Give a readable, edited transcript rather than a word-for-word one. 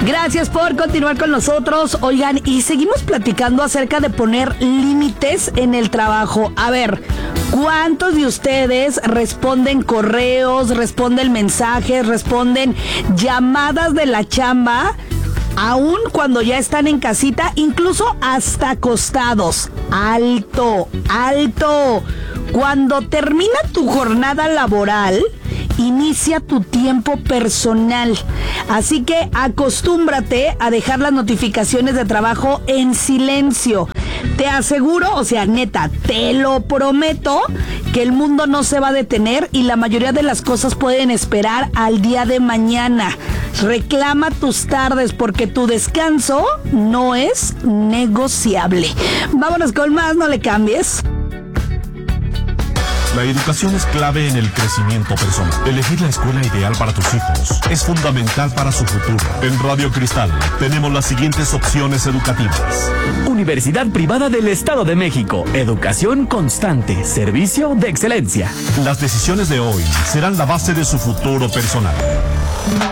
Gracias por continuar con nosotros. Oigan, y seguimos platicando acerca de poner límites en el trabajo. A ver, ¿cuántos de ustedes responden correos, responden mensajes, responden llamadas de la chamba, aún cuando ya están en casita, incluso hasta acostados? ¡Alto, alto! Cuando termina tu jornada laboral, inicia tu tiempo personal. Así que acostúmbrate a dejar las notificaciones de trabajo en silencio. Te aseguro, o sea, neta, te lo prometo, que el mundo no se va a detener y la mayoría de las cosas pueden esperar al día de mañana. Reclama tus tardes porque tu descanso no es negociable. Vámonos con más, no le cambies. La educación es clave en el crecimiento personal. Elegir la escuela ideal para tus hijos es fundamental para su futuro. En Radio Cristal tenemos las siguientes opciones educativas. Universidad Privada del Estado de México. Educación constante. Servicio de excelencia. Las decisiones de hoy serán la base de su futuro personal.